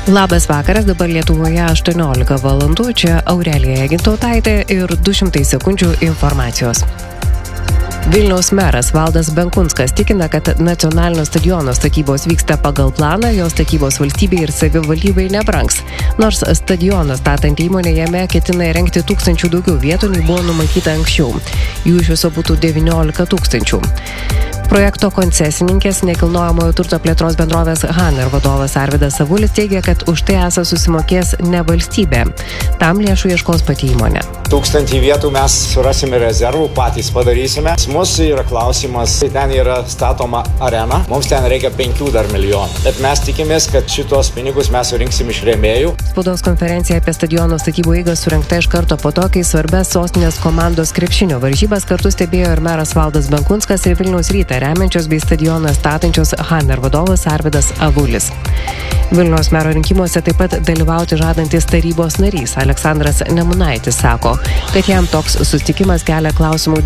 Labas vakaras, dabar Lietuvoje 18 valandų, čia Aurelija Gintautaitė ir 200 sekundžių informacijos. Vilniaus meras Valdas Benkunskas tikina, kad nacionalinio stadiono statybos vyksta pagal planą, jo statybos valstybei ir savivaldybei nebrangs. Nors stadioną statant įmonė jame ketina įrengti 1000 daugiau vietų, nei buvo numatyta anksčiau. Jų iš viso būtų 19 000. Projekto koncesininkės nekilnojamojo turto plėtros bendrovės Haner vadovas Arvydas Avulis teigia, kad už tai esą susimokės ne valstybė. Tam lėšų ieškos pati įmonė. 1000 vietų mes surasime rezervų, patys padarysime. Mūsų yra klausimas, ten yra statoma arena, mums ten reikia 5 dar milijonų. Bet mes tikimės, kad šitos pinigus mes surinksim iš rėmėjų. Spaudos konferencija apie stadiono statybų eigą surengta iš karto po to, kai svarbias sostinės komandos krepšinio varžybas kartu stebėjo ir meras Valdas Benkunskas ir Vilniaus Rytą remiančios bei stadioną statančios Haner vadovas Arvydas Avulis. Vilniaus mero rinkimuose taip pat dalyvauti žadantis tarybos narys Aleksandras Nemunaitis sako, kad jam toks susitikimas kelia klausimų